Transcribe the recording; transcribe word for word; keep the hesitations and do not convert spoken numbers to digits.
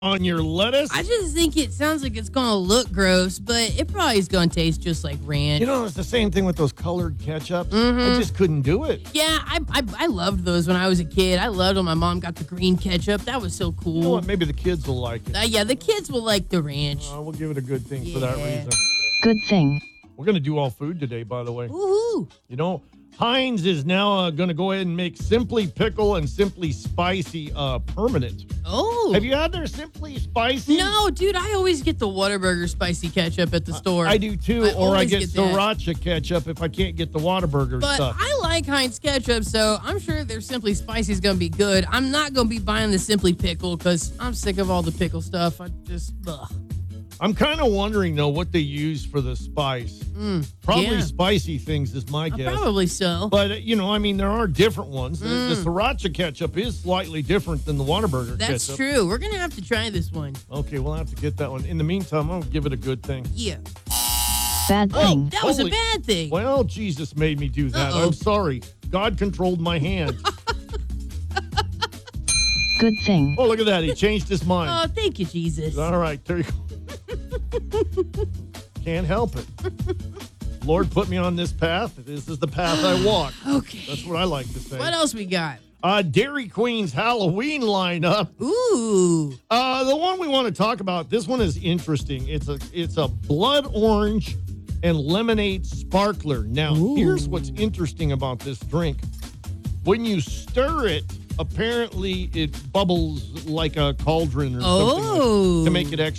on your lettuce? I just think it sounds like it's going to look gross, but it probably is going to taste just like ranch. You know, it's the same thing with those colored ketchups. Mhm. I just couldn't do it. Yeah, I, I I loved those when I was a kid. I loved when my mom got the green ketchup. That was so cool. You know what? Maybe the kids will like it. Uh, yeah, the kids will like the ranch. Uh, we'll give it a good thing for that Yeah. reason. Good thing. We're going to do all food today, by the way. Woohoo! You know, Heinz is now uh, going to go ahead and make Simply Pickle and Simply Spicy uh, permanent. Oh. Have you had their Simply Spicy? No, dude, I always get the Whataburger spicy ketchup at the store. I do too, I or I always get, get that. sriracha ketchup if I can't get the Whataburger But stuff. I like Heinz ketchup, so I'm sure their Simply Spicy is going to be good. I'm not going to be buying the Simply Pickle because I'm sick of all the pickle stuff. I just, ugh. I'm kind of wondering, though, what they use for the spice. Mm, Probably yeah. spicy things is my Uh, guess. Probably so. But, uh, you know, I mean, there are different ones. The, the Mm. sriracha ketchup is slightly different than the Whataburger That's ketchup. true. We're going to have to try this one. Okay, we'll have to get that one. In the meantime, I'm going to give it a good thing. Yeah. Bad Oh, thing. that was a Holy- bad thing. Well, Jesus made me do that. Uh-oh. I'm sorry. God controlled my hand. Good thing. Oh, look at that. He changed his mind. Oh, thank you, Jesus. All right, there you go. Can't help it. Lord put me on this path. This is the path I walk. Okay. That's what I like to say. What else we got? Uh, Dairy Queen's Halloween lineup. Ooh. Uh, the one we want to talk about. This one is interesting. It's a it's a blood orange and lemonade sparkler. Now, Ooh. here's what's interesting about this drink. When you stir it, apparently it bubbles like a cauldron or something Oh. to make it extra